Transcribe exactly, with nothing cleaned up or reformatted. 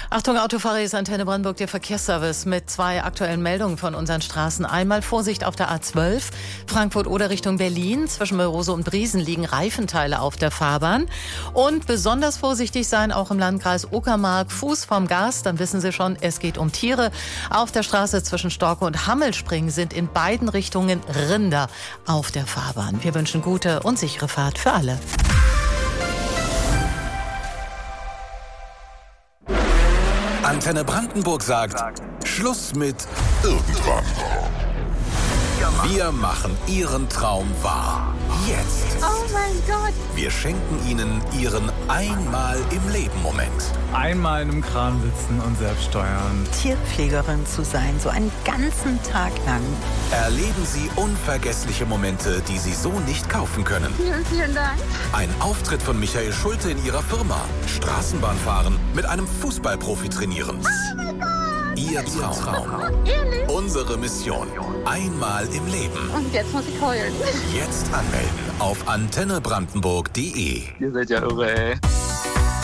Achtung, Autofahrer, hier ist Antenne Brandenburg, der Verkehrsservice mit zwei aktuellen Meldungen von unseren Straßen. Einmal Vorsicht auf der A zwölf, Frankfurt-Oder Richtung Berlin. Zwischen Mölrose und Briesen liegen Reifenteile auf der Fahrbahn. Und besonders vorsichtig sein auch im Landkreis Uckermark. Fuß vom Gas, dann wissen Sie schon, es geht um Tiere. Auf der Straße zwischen Storke und Hammelspringen sind in beiden Richtungen Rinder auf der Fahrbahn. Wir wünschen gute und sichere Fahrt für alle. Antenne Brandenburg sagt, Schluss mit irgendwann. Wir machen Ihren Traum wahr. Jetzt. Oh mein Gott. Wir schenken Ihnen Ihren Einmal im Leben Moment. Einmal in einem Kran sitzen und selbst steuern. Tierpflegerin zu sein, so einen ganzen Tag lang. Erleben Sie unvergessliche Momente, die Sie so nicht kaufen können. Vielen, vielen Dank. Ein Auftritt von Michael Schulte in Ihrer Firma. Straßenbahn fahren, mit einem Fußballprofi trainieren. Oh mein Gott. Ihr Traum. Ehrlich? Unsere Mission. Einmal im Leben. Und jetzt muss ich heulen. Jetzt anmelden auf antenne brandenburg punkt de. Ihr seid ja irre, ey.